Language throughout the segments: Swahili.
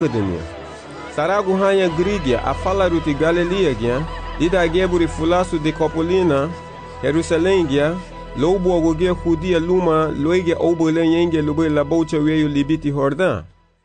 Denia. Saragu hanya Grigia a falaruti Galileagia, ida geburi fulasu de Copolina, Jerusalengia, lobo agogia judia luma, loigia obolenhenge lube la bocha weyo libiti Jordán.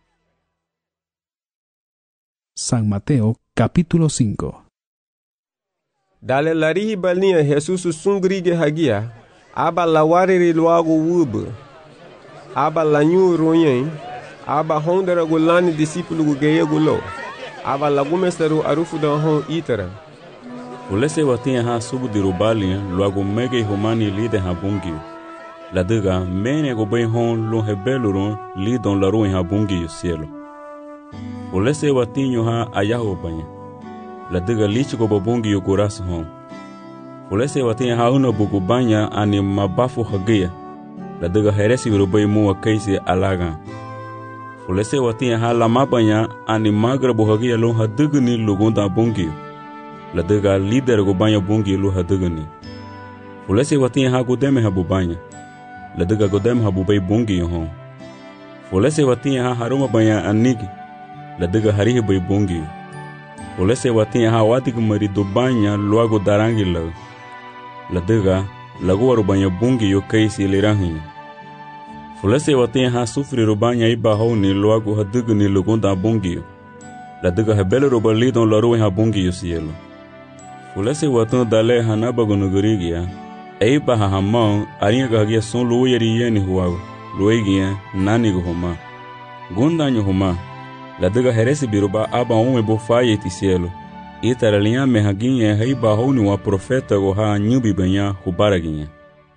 San Mateo, capítulo 5. Dale larihi balinha Jesus sungrige hagia, aba lawariri loago wub, aba lanyu royen, aba hondera golani discípulo gugeia gulo, aba lagumesteru arufu da hon itera. Ulese watinha ha subu dirubalia loago mege humani lide ha bungi. La diga mene go bem hon lo rebelurun lidon la ruin ha bungi o cielo. Ulese watinho ha ayaho banha. La diga liche go babungi o coraço hon. Ulese watinha ha una bugu banha ani mabafu hagia. La diga heresi virubai mua kaisi alaga. Ulese watinha ha lama banha ani magra buhagia lo ha digni lugunda bungi. La diga líder go banha bungi lo ha digni. Ulese watinha ha godeme ha bubanha. La diga godeme ha bubai bungi hon. Ulese watinha ha haruma banha anigi. La diga harihi bai bungi. Ulese watinha ha wadig mari do banha loago darangi la. La diga lago waru banha bungi yo kaisi liranhi. Ulese watinha ha sufri ro banha iba honi loago ha digni lugunda bungi. La diga hebele ro balidon la ruin ha bungi yo cielo. Ulese watun dale hanaba gonugurigia. Eiba ha hamão arinha gagia son lo yeri huago. Loegia nani go homa. Gundanyo homa. La diga heresi biruba aba bo faye ti cielo. Itara linha mehaginha heiba honi wa profeta go ha nyubi banha hubaraginha.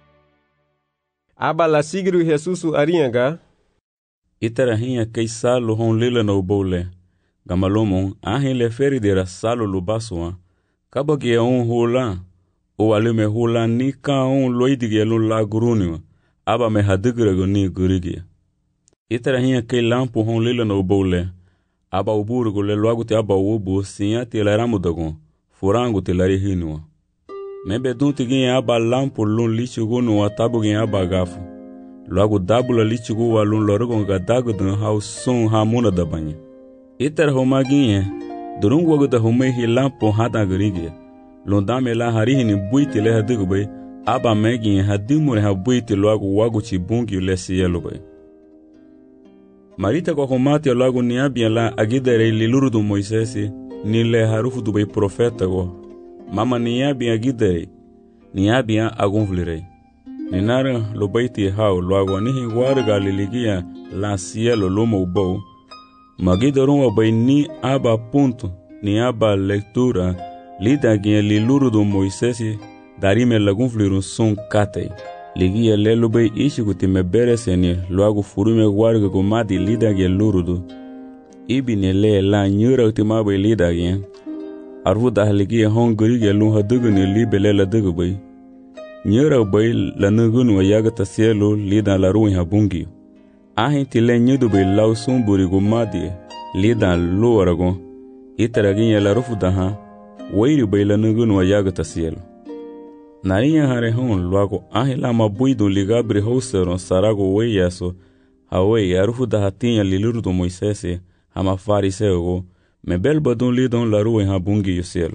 Aba la sigru Jesusu arinha. Itara hinha keisalo hon lila no bole. Gamalomon ahin le feridera salo lubasoa. Kabage hula. O alume hula ni ka loidige lo la grunio. Aba me hadigra go ni gurigia. Itara hinha kei lampo hon lila no bole. Aba uburgo le loago te aba ubu sinha te laramudagon. Furango te larihinua. Mebe dunti ginha aba lampo lun lichigo no atabu ginha aba gafu. Loago dabula lichigo wa lun lorogon gadago dan hau son hamuna da banha. Itara homa ginha. Durungo wago da homei hi lampo hada gurigia. Londame la harihini buiti le hadigo bay. Aba megin hadimure ha buiti loago wago chibungi le cielo bay. Marita kwa komati loago niabia la agidere liluru do Moisés ni le harufu do bay profeta go. Mama niabia agidere niabia agonvlirei. Ninara lo baiti hao loago nihi warga liligia la cielo lomo bo. Magidoron wa bay ni aba punto ni aba lectura lida ginha liluru do Moisés darime lagunflirun son katei. Ligia lelubei ishiguti me bereseni loago furume warga gomadi lida ginha lurudu. Ibine le la nyura utimabe lida ginha. Arvuda ligia hongrigia lunha duguni libele la dugubei. Nyura bei la nugunu wa yagata cielo lida la ruin habungi. Ahin tile nyudubei lau sumburi gomadi lida luaragon. Itara ginha la rufuda ha. Wairi bai la nugunu wa yagata cielo. Narinha hare hon loago ahila mabuido ligabri houseron sarago weiaso hawei arufu da hatinha liluru do Moisés hama fariseo me belbadon lidon la rua ha bungi yo cielo.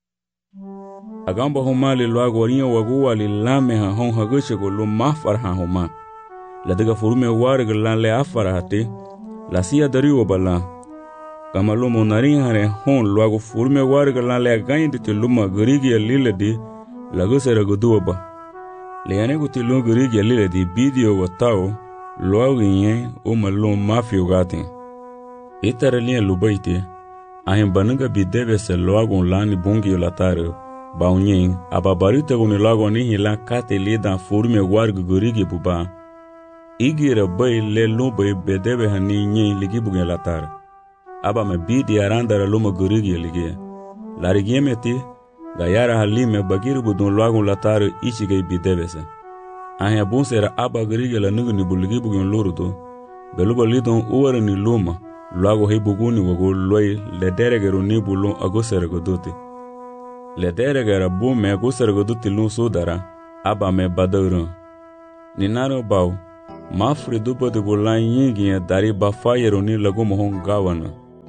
Agamba homali loago rinha wago ali lame ha hon haguchego lo mafar ha homa. La diga furume warg la le afara hate la sia dariwa bala. Kamalomo narinha hare hon loago furume warg la le gainde te luma grigi lile di lago sera goduaba. Leane guti lo grigi lile di bidio watao loago nye o malo mafio gatin. Itara linha lubaite ahin bananga bideve se loago lani bungi yolatare baunyen ababarita goni loago nihi la kate lida furume warg grigi buba. Igira bay le lumbai bedeve hani nye ligi bugen latare. Aba me bidi arandara luma grigi ligia. Larigie meti gayara halime bagiru budun loago latare ichigay bidevese. Ahin abonsera aba grigi la nuguni buligi bugen lorudo. Beluba lidon uwara ni luma. Loago hei buguni wago loi lederegero ni bulon agosera godote. Lederegera bu me agosera godote lun sodara. Aba me badauran. Ninaro bau. Mafre dupa de bolan yingi dari bafayero ni lago mohon gawana.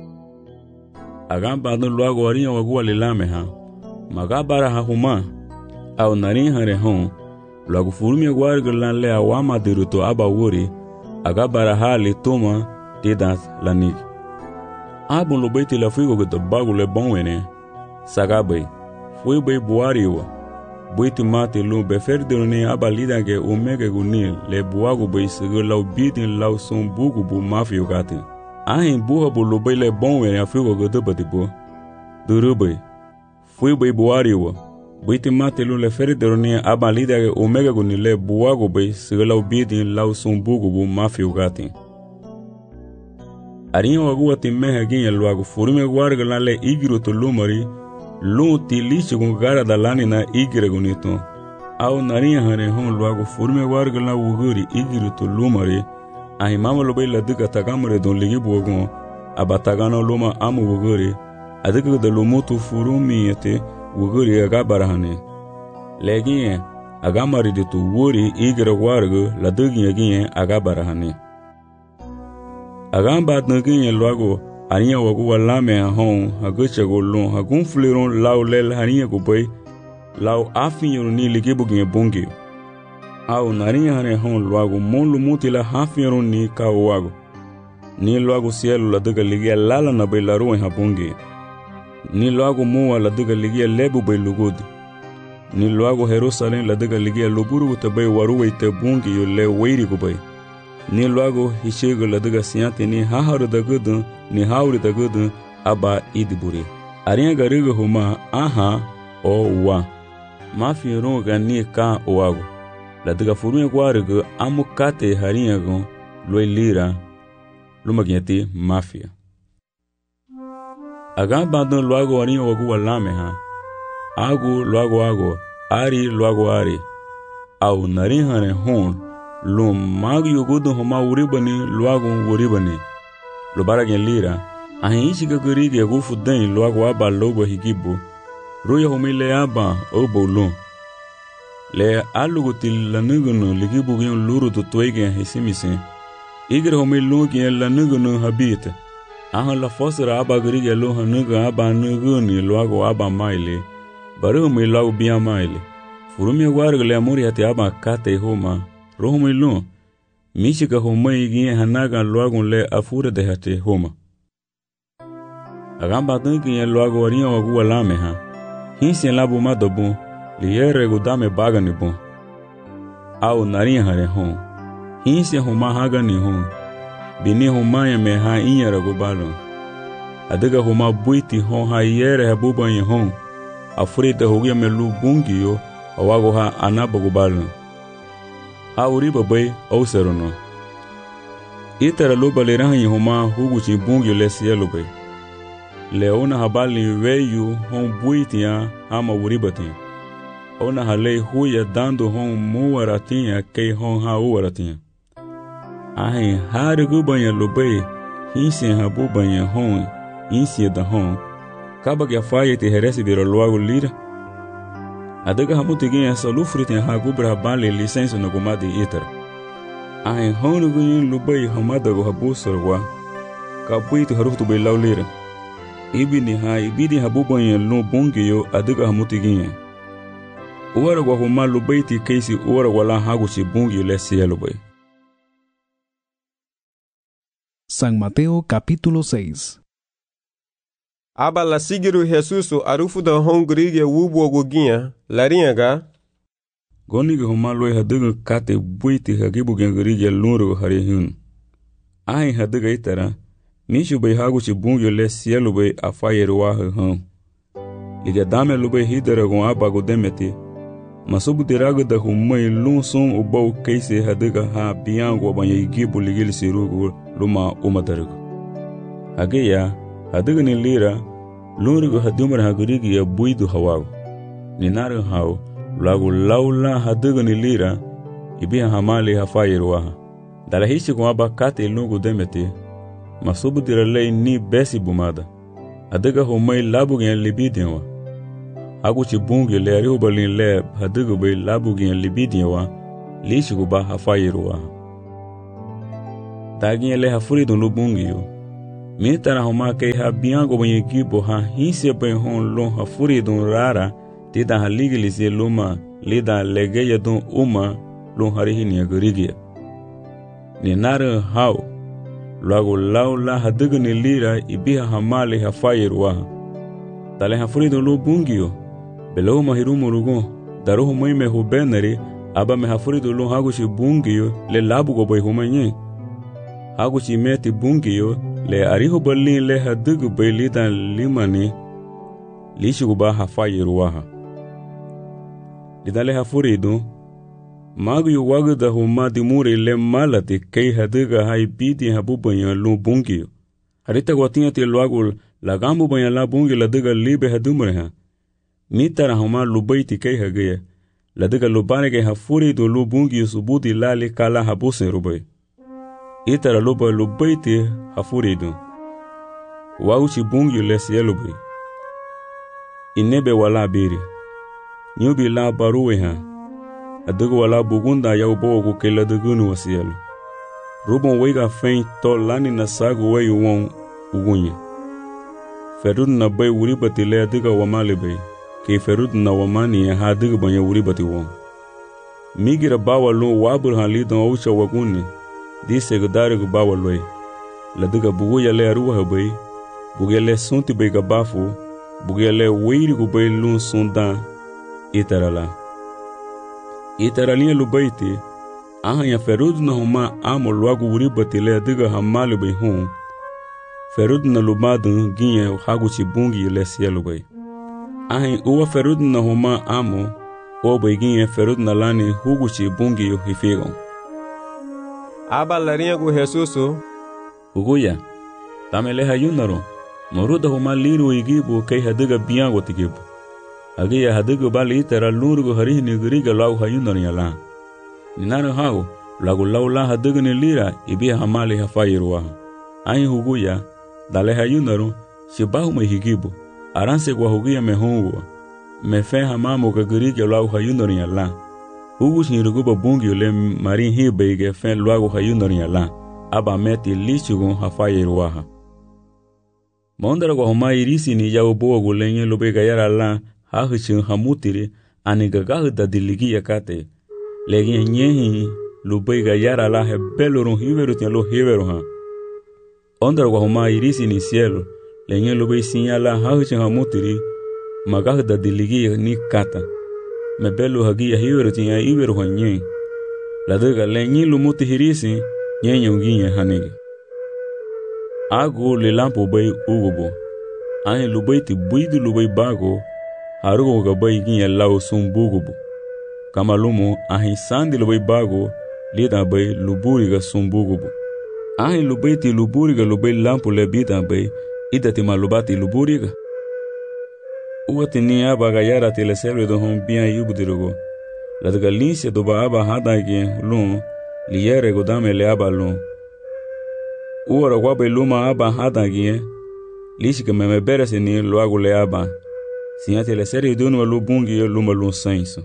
Agamba no luago arinha wagua lilame ha. Magabara ha huma. Au narin hare hon. Luago furumi aguarga lan le awama diruto aba wuri. Agabara ha li toma tidat lanig. Abon lo beiti la figo que bago le bom ene. Sagabei. Foi bei buariwa. Boiti mate lu beferde ne abalida ge omega gunil le buago bei sego lau bidin lau son bugu bu mafio gati. Ahin buha bu lo bei le bom ene afigo que debatibo. Durubei. Foi bei buariwa. Boiti mate lu le ferde ne abalida ge omega gunil le buago bei sego lau bidin lau son bugu bu mafio gati. Arinha wagua timeha ginha luago furume guarga la le igiro to lumari lu tilichi con gara dalani na igire gunito. Au narinha hane hon luago furume guarga la wuguri igiro to lumari ahi mama lo bei la duka tagamare don ligi buogon abatagano luma amu wuguri adika de lumutu furumi ete wuguri agabara hane. Leginha agamari de tu wuri igire guarga la duginha ginha agabara hane. Agamba nagin luago arinha wagu walame hon hagucha golon hagun fleron lau lel harinha go boy lau afin ni ligibu gin bongi au narinha hane hon luago monlu mutila hafin ni ka wago ni luago cielo la daga ligia lala na bailaru ha bongi ni luago moa la daga ligia lebu bailugud ni luago Jerusalem la daga ligia luburu te bay waru te bongi yo le weiri go boy ni luago hishego la daga siante ni haharu da gudu ni hauri da gudu aba idiburi. Arinha gariga huma aha o wa. Mafi ronga ni ka oago. La daga furunha guariga amukate harinha gon loi lira lumagiati mafia. Agamba don luago arinha wagu walame ha. Agu luago ari luago ari. Au narinha ne hon lo mag yogudo homa uribani luago uribani lo baragen lira ahin chiga gurige gufu den luago aba lobo higibo roya homile aba obolo le alugo til lanugono ligibo gen luru to toige hisimise igre homilo gen lanugono habite ahan la fosra aba gurige lo hanuga aba nugoni luago aba maile baru mi luago bia maile furumi guargle amuri ati aba kate homa rohome lo michika homai ginha hanaga luago le afura de hate homa agamba tanki luago arinha wagu alame ha hinsi labu madobu liere gudame bagani bon au narinha hare hon hinsi homa hagani hon bini homa ya me ha inyara gubalo adiga homa buiti hon ha yere habuba ye hon afurita hogia me lu bungiyo awago ha anaba gubalo Auriba bay au serono. Itara loba le rahi homa huguchi bungi le cielo bay. Leona habali veyu hon buitia ama uribati. Ona hale huya dando hon muaratinha kei hon ha uaratinha. Ahin harigu banya lobay hinsi habu banya hon insi da hon. Kaba que faye te heresi biro luago lira. Adaga hamutigin salufritin hagubra bale licença no gomade itara. Ahin honu gun lubai hamadago habusorwa. Kapuito harutu bay laulira. Ibidi habubanyan no bongiyo adaga hamutigin. Uwara gwa huma lubaiti keisi uwara wala haguchi bongi lesi lubai. San Mateo capítulo 6. Aba la sigiru Jesusu arufu da hongurige wubo goginha larinha Goniga homa loi hadaga kate buiti hagibu gengurige lunru hari hun. Ahin hadaga itara nishu bay haguchi bungi le cielo bay afayeru wahu hun. Liga dame lubay hidara gon abago demeti. Masubu diraga da humay lun son ubau keise hadaga ha biango banya igibu ligil sirugu luma umadaragu. Hageya hadaga ni lira lunrugu hadumar hagurigi ya buidu hawago. Ninaru hao lagu laula hadaga ni lira ibiha hamali hafayeru waha. Dala hishi gon abakate lungu demeti. Masubu diralei ni besi bumada. Hadaga humay labu gen libidianwa. Haguchi bungi le ariubalin le hadaga bay labu gen libidianwa. Lishigu ba hafayeru waha. Tagin le hafuridun lu bungi yo. Mitara homa kei ha biango banyi gibo ha hinse bai hon lon ha furi don rara tida ha ligilisi luma lida legeya don uma lon harihi ya gurigia. Ni nare hao luago laula ha digni lira ibiha hamali ha fayirwa. Tale ha furi don lo bungio belo mahirumu rugon daruhu muime hu benari aba me ha furi don lo hagushi bungio le labu go bai humanye. Hagushi meti bungio le ariho balin le ha digu bai lidan limani lishuguba ha fayirwa. Lidale ha furi don magu yu wagu da huma di muri le malati kei hadiga hai piti habu banyan lu bungio. Harita guatinha ti luagu la gambu banyan la bungi la diga libe hadumre ha. Mitara huma lubaiti kei hagaya. La diga lubane kei hafuri do lu bungi subuti lali kala habusen rubai. Itara luba lubaiti hafuri do. Wagu bungi le sielu bai. Inebe wala biri. Nyubi la baruwe ha. Adigo wala bugunda ya ubogo kela dugunu wasielo. Rubon wega fein to lani na sagu we yuwon ugunye. Ferud na bay uribati le adiga wamali bay. Ke ferud na wamani ya hadiga banya uribati won. Migira bawa lo wabur halidon ausha waguni. Dise gudari gu bawa loy. Ladiga bugu ya le aruwa bay. Bugu ya le sunti bay gabafu. Bugu ya le weiri gu bay lun sundan. Itarala. Itaralinha lubaiti, ahanya ferud na huma amo luagu uribati le adiga hamali bai hon. Ferud na lubadu ginye haguchi bungi le sielu bai. Ahanya uwa ferud na huma amo, o bai ginye ferud na lani huguchi bungi yu hifigon. Aba larinha gu Jesusu. Huguya, tamele hayunaro, moruda huma liru igibu kei hadiga biango tigibu. Agiya hadigu bali itara lurugu harihi ni guriga lau hayundar yala. Ninare hao, lagu laula hadigu ni lira ibiya hamali hafayirwa. Ahi huguya, dale hayundaru, shibahu me higibu, aranse gwa huguya me hongwa. Me fe hamamu ka guriga lau hayundar yala. Hugu shiniruguba bungi ule marin hibeige fe luagu hayundar yala. Aba meti lishugun hafayirwa. Mondara gwa huma irisi ni yao boa gulenye lubega yara la. Hahishin hamutiri anigagahu da diligi yakate legi nyehi lubaiga yara la he belorun hiveru tian lo hiveru ha ondar wa huma irisi ni cielo lenye lubai sinyala hahishin hamutiri magahu da diligi ni kata me belu hagi hiveru tian hiveru ha nye ladaga lenye lumuti hirisi nyenyo ginye hanigi agu lilampu bai ugubo ani lubai ti buidu lubai bago harugo ga bai ginye lau sun bugubu. Kamalumu ahi sandi lubai bago lida bai luburi ga sun bugubu. Ahi lubai ti luburi ga lubai lampu le bida bai idati malubati luburi ga. Uwati ni aba ga yara ti le selwe do hon bian yubudirugo. Ladaga linse do ba aba hada gen lun liyere go dame le aba lun. Uwara kwa bai luma aba hada gen lishika meme berese ni luagu le aba. Sinyate le seri dunu lu bungi yo luma lu senso.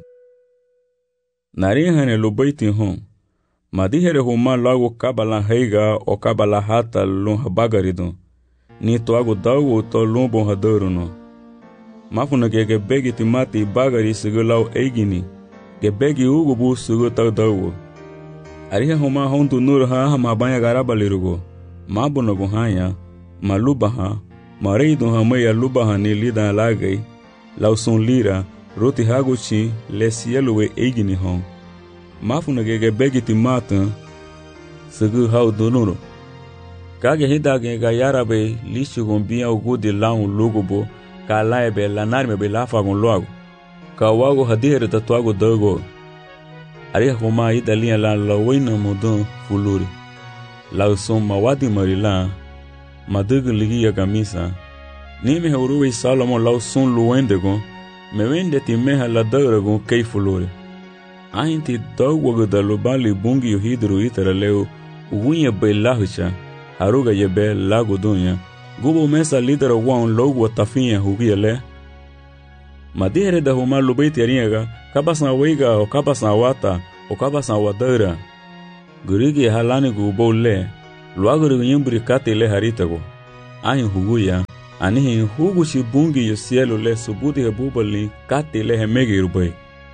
Narihane lu baiti hon. Madihere huma lagu kabala heiga o kabala hata lu habagaridon. Ni toago dago to lumbo hadoruno. Mafuna ke begi timati bagari sigo lau eigini. Ke begi ugu bu sigo tau dago. Arihe huma hontu nur ha mabanya garabalirugo. Mabuno guhanya, malubaha, mareidon hamaya lubaha ni lida lagai. Lauson lira, roti haguchi, le cielo we eigini hon. Mafuna ke begi timata, sigo hau donuro. Kage hidage ga yarabe lishu gombia ugudi laun lugubo, ka laebe lanarme be lafagon loago. Ka wago hadihere tatuago dago. Ariha homa idalia la lawina modon fuluri. Lauson mawadi marila, madugu ligia camisa. Nime hauruwe Salomon lauson luendego, me wende ti meha la dauragon kei fuluri. Ainti dago da lobali bungi hidru itara leo, ugunya be lahucha. Haruga yebe lago dunya, gubo mesa lidera wan logo tafinha hugiele. Madihere da huma lubaiti aringa, kabasan weiga o kabasan wata o kabasan wadara. Gurigi halani gubo le, luaguri nyumbri kate le haritago. ahin huguya anihin hugu shibungi yo cielo le subuti hebubali kati le hemegi rubai.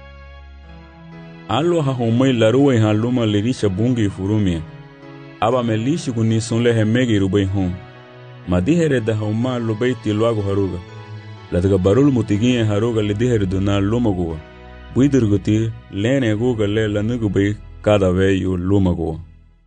Alo ha homai laruwe ha luma lirisha bungi furumia. Aba melishi kunison le hemegi rubai hom. Madihere da homa lubai tilwago haruga. Ladaga barul mutiginye haruga lidihere duna lumaguwa. Buidirguti lene guga le lanugubai cada veyo lumaguwa.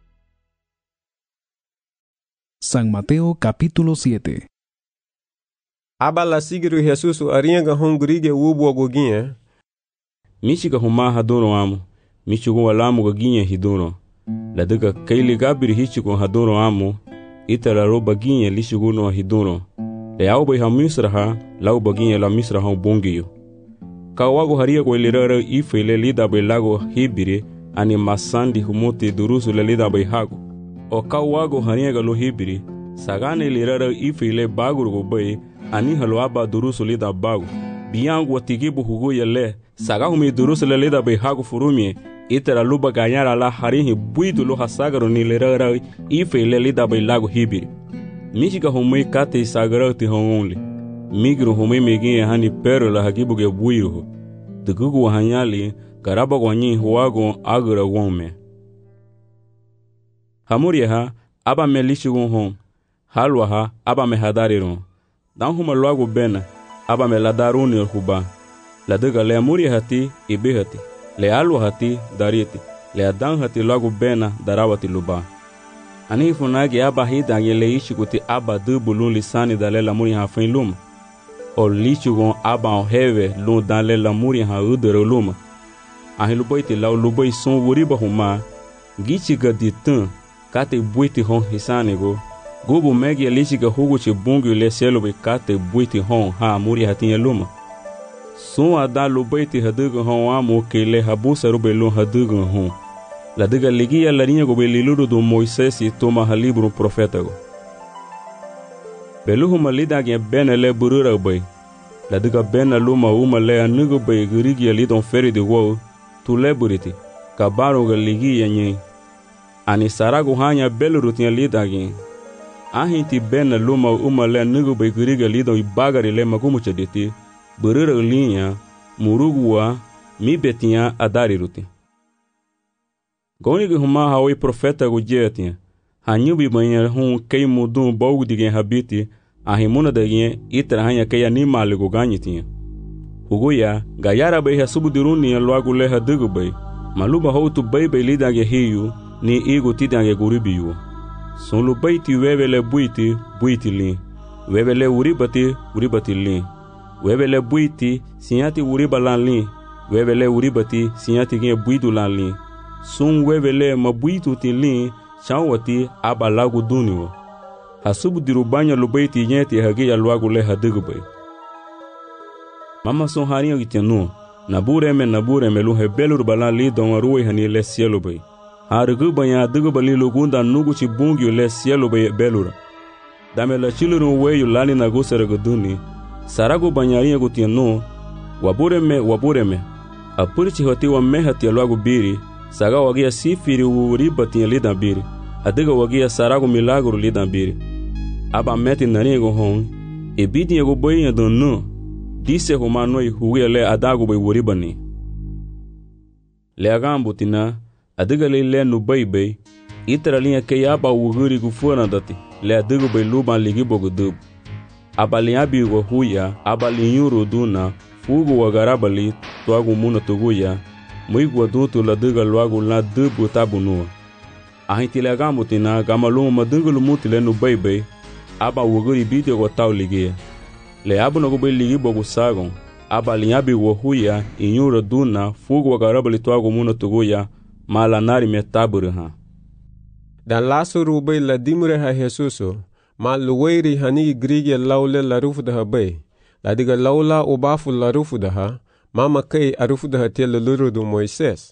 San Mateo capítulo 7. Aba la sigiru Jesus arianga hongrige wubo goginha. Michiga homa hadono amo. Michigo walamu goginha hidono. Ladaga kaili gabiri hichigo hadono amo. Itala roba ginha lishigo no hidono. Le auba ha misraha lau baginha la misraha bongiyo. Kawago haria go lirara ife le lida be lago hibire ani masandi humuti durusu le lida be hago. O kawago haria ga lo hibire sagane lirara ife le baguru go be ani halo aba durusu lida bago. Biyangu watigibu hugo yele sagahumi durusu le lida be hago furumie itera luba ganyara la harihi buidu lo hasagaro ni lirara ife le lida be lago hibire. Michiga humui kate sagara ti hongonli. Migru humui meginye hani pero la hagibuge buiruhu. Dugugu wahanyali karaba wanyi huwago agura wome. Hamuria ha aba me lishigun hon. Halwa ha aba me hadariron. Dan huma luagu bena aba me ladaruni huba. Laduga le amuria hati ibe hati. Le alwa hati dariti. Le adan hati luagu bena darawati luba. Ani funagi aba hidange le ishikuti aba dubulun lisani dale lamuri ha fin luma. O lichugon aba o heve lun dale lamuri ha udere luma. Ahi luboiti lau luboi son wuriba huma. Gichiga ditan kate buiti hon hisanego. Gubu megi ya lichiga huguchi bungi le selobe kate buiti hon ha muri hatinye luma. Son ada luboiti haduga hon amu ke le habusa rube lun haduga hon. La diga ligia la linha go beliluro do Moisés e toma halibro profeta go. Beluhu malida ge bena le burura bay. La diga bena luma uma le anugo bay gurigi ali don feri de wo tu le buriti. Kabaro ga ligia nye. Ani sarago hanya beluru tin lida ge. Ahinti bena luma uma le anugo bay gurigi ali don ibagari le magumu chaditi. Burura linha muruguwa mi betinha adari ruti. Goniga huma hawi profeta go jetinha. Hanyubi banha hum kei mudum bogu digen habiti. Ahimuna dagen itra hanya kei animal go ganyitinha. Hugoya gayara bay hasubudiruni loago le hadugo bay. Maluba houtu bay bay lidange hiyu ni igo tidange guribiyu. Son lu bay ti webele buiti lin. Webele uribati lin. Webele buiti sinyati uribalan lin. Webele uribati sinyati gen buidu lan lin. Sun webele mabuitu tilin chawati aba lagu duniwo. Hasubu dirubanya lubaiti nyeti hagia luagu le hadigubay. Mama son harinyo gitenu. Nabureme lu hebelur balan li don ruwe hani le cielo bay. Harigubanya digubali lugunda nuguchi bungi le cielo bay belura. Dame la chiluru weyu lani nagusere guduni. Saragu banyarinyo gutenu. Wabureme. Apurichi hoti wa mehati ya luagu biri. Saga wagia sifiri uribati lidan biri. Adiga wagia sarago milagro lidan biri. Aba meti narigo hon. Ebidi yego boyin donu. Dise humanoi hugia le adago bay uribani. Le agambu tina. Adiga le nubai bay. Itra linha ke aba uguri gufuna dati. Le adigo bay luban ligibo gudub. Aba liabi go huya. Aba linyuru duna. Fugu wagarabali. Tuagu muna tuguya. Muigwa dutu la diga luagu la dubu tabunua. Ahintile agamutina gamaluma madungulu mutile nu baybay. Aba wuguri biti go tau ligia. Le abu no gubay ligi bogu sagon. Aba linyabi wahuya inyura duna fugu wagarabali tuagu muna tuguya. Mala nari metaburi ha. Dan lasu rubay la dimure ha Jesuso. Ma luwairi hani grige laule la rufu da bay. La diga laula ubafu la rufu da ha. Mama kei arufuda hatia luro do Moisés.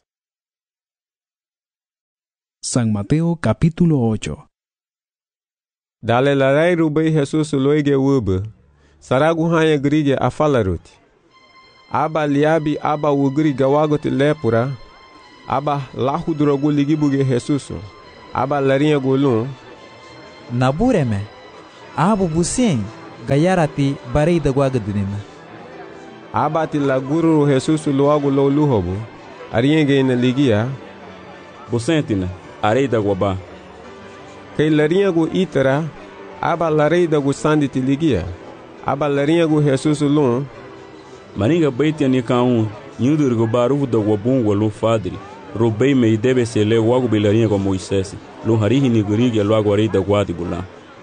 San Mateo capítulo 8. Dale la rai rubei Jesus loige wube. Saragu hanya grige afalaruti. Aba liabi aba wugri gawagote lepura. Aba lahu drogu ligibuge Jesus. Aba larinha golun. Nabureme. Abo busien gayarati barei da guagadinina. Abati la guru Jesus logo lo luhobo. Arienge na ligia. Busentina, arei da guaba. Kay laringo itara. Aba larei da gu sanditi ligia. Aba laringo Jesus lun. Maninga baitia ni kaun. Nyudur baru da guabun walu fadri. Robei me debe se le wago belarinha com Moisés. Lo harihi ni gurigi logo arei da guadi bula.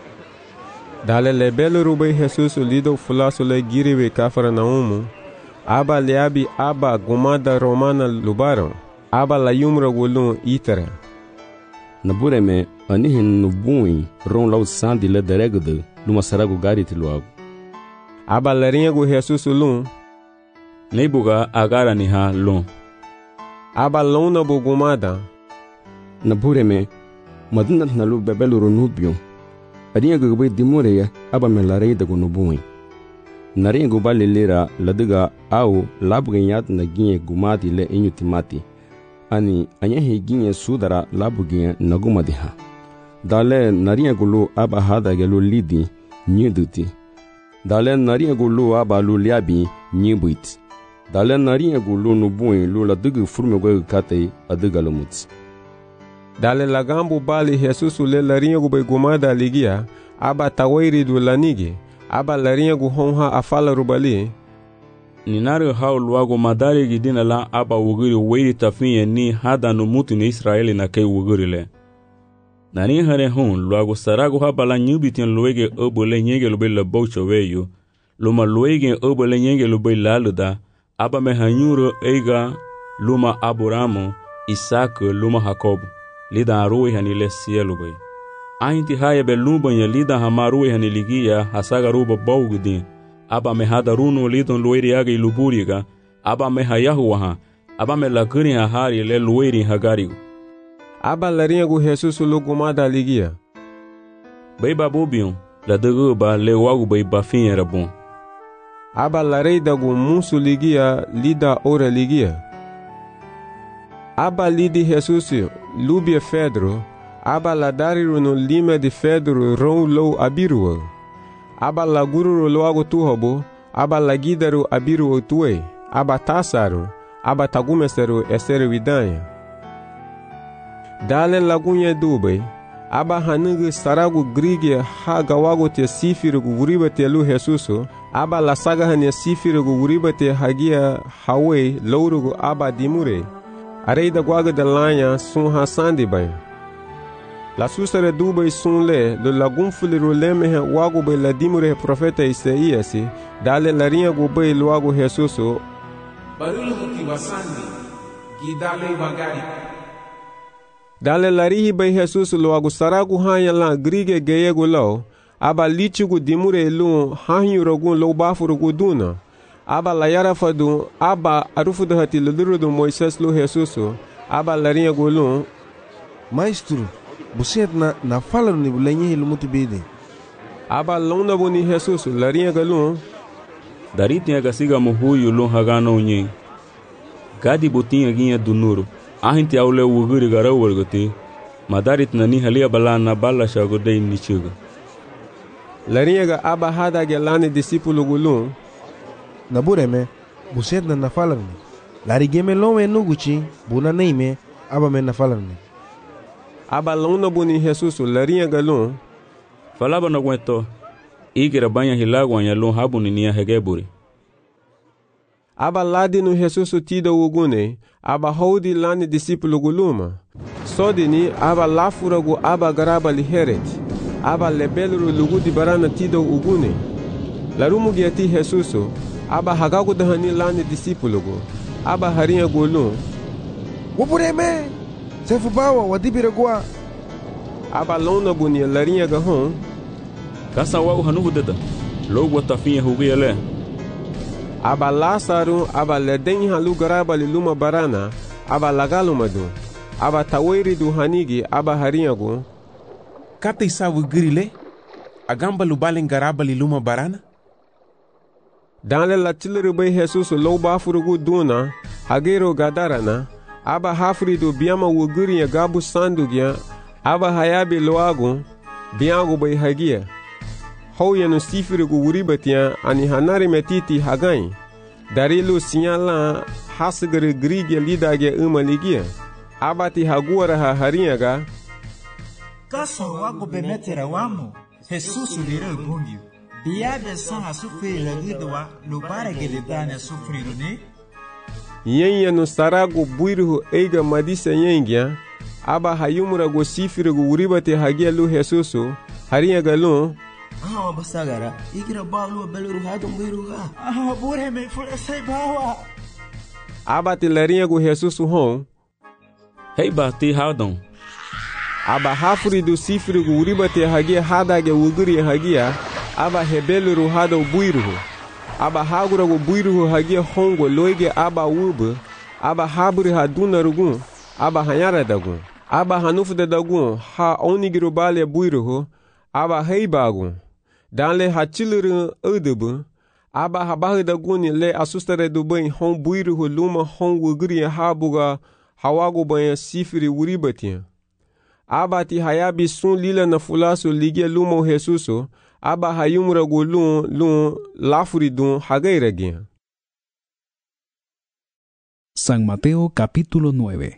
Dale le belo rubei Jesus lido fulaso le giriwe kafara naumu. Aba leabi aba gumada romana lubaron. Aba la yumra gulun itara. Nabureme anihin nubuin ron lau sandi le deregde luma saragu gariti logo. Aba larinha gu Jesus lun. Neibuga agara ni ha lon. Aba lona bugumada. Nabureme madinat nalu bebelu ronubion. Arinha gugbe dimureya aba melarei da gunubuin. Narinha gubali lira ladiga au labganyat na ginye gumati le inyutimati. Ani anyahi ginye sudara labuginye nagumadiha. Dale narinha gulu aba hada gelu lidi nyiduti. Dale narinha gulu aba lu liabi nyibuiti. Dale narinha gulu nubuin lu ladiga furme gwe katei adiga lumuti. Dale lagambu bali Jesus le larinha gu begumada ligia. Aba tawairi du lanige. Aba larinha gu honha afala rubali. Ninari hau luago madari gidina la aba wugiri weiri tafinye ni hada no mutu ni Israeli na kei wugiri le. Nani hare hun luago sarago haba la nyubitin luege obole nyenge lube la baucho weyo. Luma luege obole nyenge lube laluda. Aba mehanyuro eiga luma Abramo, Isaac luma Jacob. Lida arui hani le sielu bay. Ainti haya be lumbanya lida hamarui hani ligia hasaga ruba baugudin. Aba me hada runo lidon lueri aga iluburiga. Aba me hayahuaha. Aba me laguri hahari le lueri hagarigo. Aba larinha gu Jesus lugumada ligia. Bay babubion la daguba le wagu bay bafin rabon. Aba larei da gu musu ligia lida ora ligia. Aba lidi Jesus lubia Fedro. Aba la dariru no lima de Fedro ron lou abiruo. Aba la gururu logo tuhobo. Aba la gidaru abiruo tue. Aba tasaru. Aba tagumeseru eseru vidanya. Dale lagunye dube. Aba hanugu saragu grige hagawago te sifiru guriba te lu Jesuso. Aba la saga hanya sifiru guriba te hagia hawe lourugu aba dimure. Arei da guaga de lanha sun hasandi bem. La susare dubai sun le lagum fuliru lemehe wago be la dimure profeta Isaías. Dale larinha gubei luago Jesuso. Barulho que wasandi. Gidale wagari. Dale larihi bei Jesus luago saragu hanya la grige geyego lau. Aba lichugu dimure lu hanyu rogun lo bafuru duna. Aba la yarafadu aba arufudu hati luluru do Moisés lu Jesuso. Aba larinha gulun. Maestro, você na fala no nibulenye lumuti bede. Aba lona boni Jesuso larinha galun. Daritinha gasiga muhuyu lu hagano nyi. Gadi botinha ginha do nuro. Ahinti aule wuguri garawurguti. Madarit nani halia balana bala shagodei nichuga. Larinha ga aba hada gelane discípulo gulun. Nabureme, você na fala ni. Larigeme lome nuguchi, buna neime, aba me na fala ni. Aba lona boni Jesuso larinha galun. Falaba no aguento. Igira banha hilagwa yalun habuni niya hegeburi. Aba ladi no Jesuso tida ugune. Aba hodi lani discípulo guluma. Sodini aba lafuragu aba garaba liheret. Aba lebeluru lugu di barana tida ugune. Larumu giati Jesuso. Aba hagagu dahani lani discípulo go. Aba harinha gulun. Wapureme! Sefu bawa wadibira gua. Aba lona bunia larinha gahon. Kasa wagu hanugu deda. Logo tafinha hugiyale. Aba Lázaro aba leden halu garaba luma barana. Aba lagalumadu. Aba tawairi du hanigi aba harinha go. Kata isawu grile. Agamba lubalen garaba luma barana. Danle la tileru bei Jesus lo bafurugu duna. Hagero gadarana. Aba hafri du biama wuguri ya gabu sandugya. Aba hayabi loagu. Biangu bei hagia. Houya no sifirigu wuribatia ani hanari metiti hagai. Dari lu sinyala hasagere grige lidage umaligia. Abati haguara ha harinyaga. Kaso wago bemetera wamo. Jesus lira bungi. Biabe sanga sufiri lagidwa lubara gelidane sufiri ne. Yenya no sarago buiruhu eiga madisa yengia. Aba hayumura go sifirigu wuribate hagia lu Jesusu. Harinyaga lu. Aha basagara. Igira balu beluru hado buiruha. Aha bure me fule sai bawa. Abati larinyago Jesusu hon. Hei bati hadon. Aba hafuri do sifirigu wuribate hagia hadage wuguri hagia. Aba hebeluru hado buiruhu. Aba hagurago buiruhu hagia hongo loige aba wubu. Aba haburi haduna rugun. Aba hanyara dagun. Aba hanufuda dagun ha onigiru bale buiruhu. Aba heibagun. Danle hachiliru udubu. Aba habahu daguni le asustare dubain hon buiruhu luma hon wuguri habuga hawago banha sifiri wuribatia. Abati hayabi sun lila na fulaso ligia luma Jesuso. Aba hayumura go lun lafuri dun hagairagia. San Mateo capítulo 9.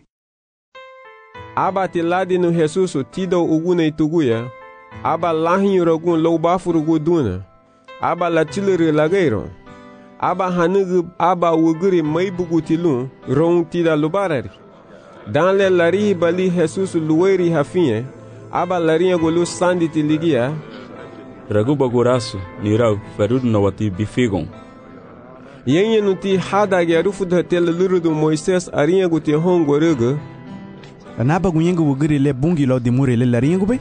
Abati ladi no Jesuso tida uguna ituguya. Aba lahin rogun low bafuru go duna. Aba latilere lagairo. Aba hanugu aba wuguri maibugu tilun ron tida lubarari. Danle lari bali Jesuso luweri hafinye. Aba larinha golu sandi tiligia. Raguba goraço, nirau, ferudo na wati bifigon. Yenye nuti hadage arufu da tela lurudu Moisés arinha guti hongo rugu. Anaba gunyengu wuguri le bungi lo dimure le larinha gube?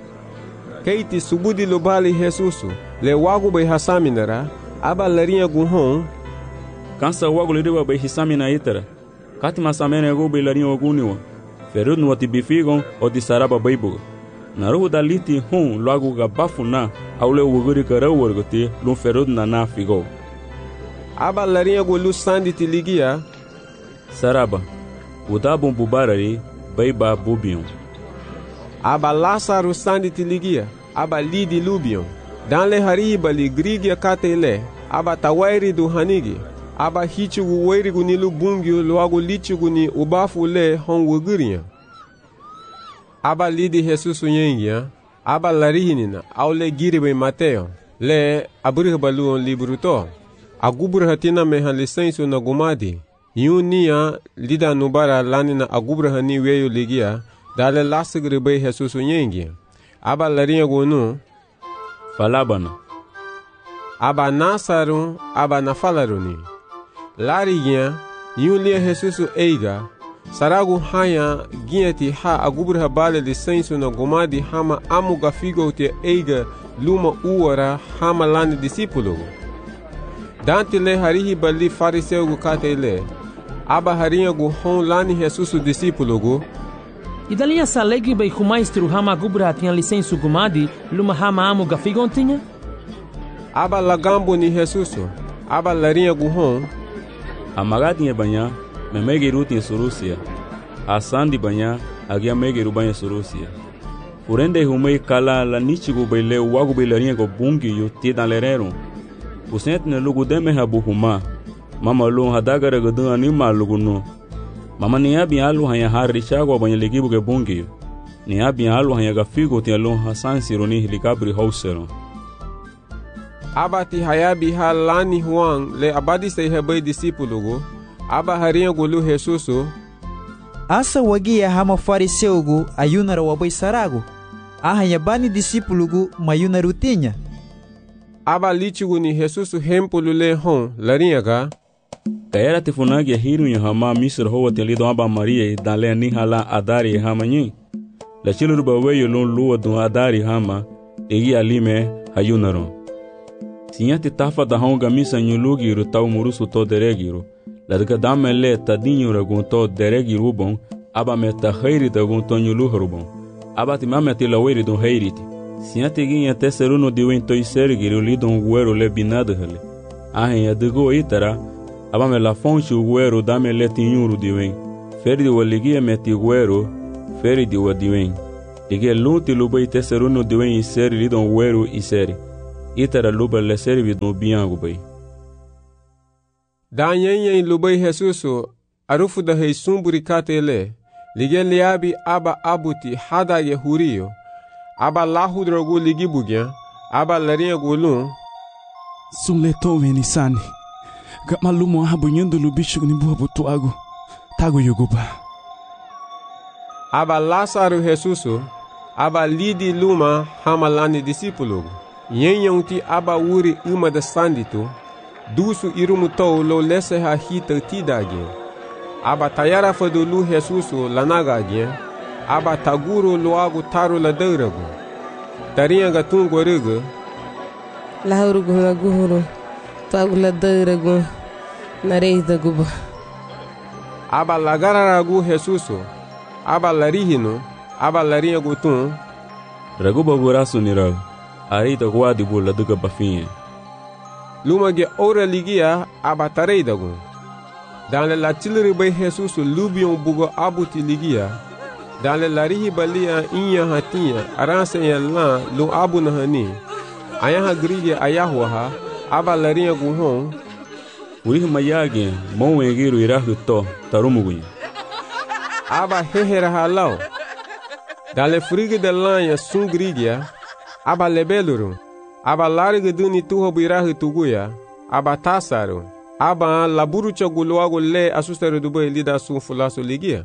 Keiti subudi lubali Jesusu, le wagu bai hasaminara, aba larinha guhon. Kansa wagu liriba bai hisamina itara. Kati masamene gu bai larinha waguniwa. Ferudo na wati bifigon o di saraba baibuga. Naruhu daliti hon logo gabafu na aule wuguri kara wargote lun ferudo na figo. Aba larinha golu sandi tiligia. Saraba, udabon bubarari baiba bubion. Aba Lázaro sandi tiligia. Aba lidi lubion. Danle hariba li grigia katele. Aba tawairi du hanigi. Aba hichugu wairigu nilu bungi logo lichugu ni ubafu le hon wuguria. Aba lidi Jesusu yengia. Aba larihinina. Aule giribe Mateo. Le aburihbaluon libruto. Agubrahatina meha lisensu na gumadi. Yunia lida nubara lanina agubrahani weyo ligia. Dale lasagribe Jesusu yengia. Aba larinha gonu. Falabana. Aba nasaru. Aba nafalaruni. Larigia. Yulia Jesusu eiga. Saragu haya giati ha agubrha bale lisensu na gumadi hama amuga figo te eiga luma uara hama lani disipulugu. Dante le harihi bali fariseu gu kate le. Aba harinha gu hon lani Jesusu disipulugu. Idalia salegri bai kumaistru hama agubra tinha lisensu gumadi luma hama amuga figo tinha? Aba lagambo ni Jesusu. Aba larinha gu hon. Amagadinha banha. Memegeru tin Surusia. Asandi banha agia megeru banha Surusia. Urende humei kala la nichigu baile wagu bailarinha go bungi yu tidan lerero. Usent ne lugu deme habu huma. Mama lu hadagara godun anima lugu no. Mama ni abi alu hanya harishago banha ligibu ge bungi yu. Ni abi alu hanya gafigo tin alu hasan sironi likabri hausero. Abati hayabi halani huang le abadi sei hebai disipulugu. Aba harinha golu Jesusu. Asa wagia hama fariseugu ayunara wabai saragu. Ahanya bani disipulugu mayunaru tinha. Aba lichigu ni Jesusu hempulu le hon larinha ga. Kaera tifunagi hiru yu hama misr hoa telido aba Maria dale ni hala adari hama nyi. La chiluru baweyo lun luwa dun adari hama egi alime hayunaro. Sinyati tafa da honga misa nyulugiru tau murusu to deregiru. Ladga damele tadinho ragunto deregi rubon aba meta heiri dagunto nyulu rubon aba timameti laweri don heiriti siante ginha teseruno diwento isergi lidon guero lebinada hele ahen adgo itara aba me la fonte guero damele tinhuru diwen ferdi waligia meti guero ferdi wadiwen ige lunti lubai teseruno diwen iseri lidon guero iseri itara luba le servi no biangu bay. Da nyen lubay Jesuso arufu da hei sumburi katele lige liabi aba abuti hada ye hurio aba lahudrogu ligi bugya aba larinha gulun Sunleto venisani Gamalumo habunhando lubicho ni bua butuago Tago yuguba aba Lázaro Jesuso aba lidi luma hamalani discípulo nyenyanti aba uri uma da sandito dusu irumutou lo lese ha hita tidage aba tayara fadulu Jesuso lanagage aba taguro loago taru la deurago tarinha gatungo rega lahurugo ngaguro tagu la deurago nareida guba aba lagararagu Jesuso aba larihino aba larinha gutun raguba gurasu nira arita guadi bula duga bafinha lumage ora ligia aba tareidagu dans le latilri bay Jesuso lubion bugo abuti ligia dans le larihi balia inya hatia aransa yalla lu abu nahani ayaha grige ayahwa aba larinha guhon uri mayage monwegiru irahu to tarumugu aba hehera halau dans le frigo de lanha sungrigia aba lebeluru aba larga duni tuho birahu tuguya aba tasaru aba laburu chaguluago le asustero dubai lida sun fulaso ligia